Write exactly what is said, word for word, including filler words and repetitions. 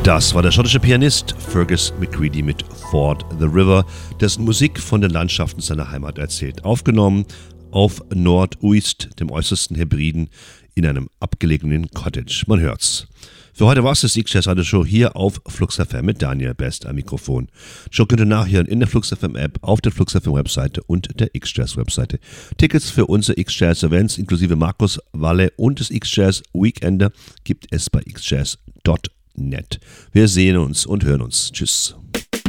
Das war der schottische Pianist Fergus McCready mit Ford the River, dessen Musik von den Landschaften seiner Heimat erzählt. Aufgenommen auf Norduist, dem äußersten Hebriden, in einem abgelegenen Cottage. Man hört's. Für heute war's das X-Jazz Radio Show hier auf Flux F M mit Daniel Best am Mikrofon. Show könnt ihr nachhören in der Flux F M App, auf der Flux F M Webseite und der X-Jazz Webseite. Tickets für unsere X-Jazz Events inklusive Markus Walle und des X-Jazz Weekender gibt es bei x jazz punkt net. Wir sehen uns und hören uns. Tschüss.